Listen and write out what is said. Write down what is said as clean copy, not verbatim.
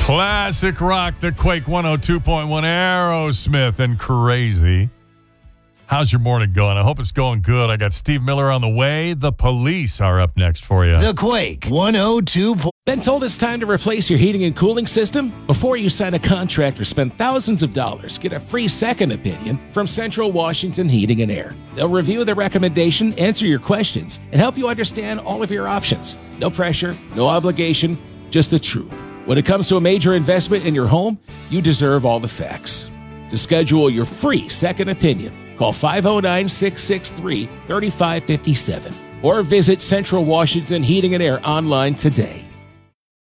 Classic rock, the Quake 102.1, Aerosmith, and Crazy. How's your morning going? I hope it's going good. I got Steve Miller on the way. The Police are up next for you. The Quake 102. Been told it's time to replace your heating and cooling system? Before you sign a contract or spend thousands of dollars, get a free second opinion from Central Washington Heating and Air. They'll review the recommendation, answer your questions, and help you understand all of your options. No pressure, no obligation, just the truth. When it comes to a major investment in your home, you deserve all the facts. To schedule your free second opinion, call 509-663-3557 or visit Central Washington Heating and Air online today.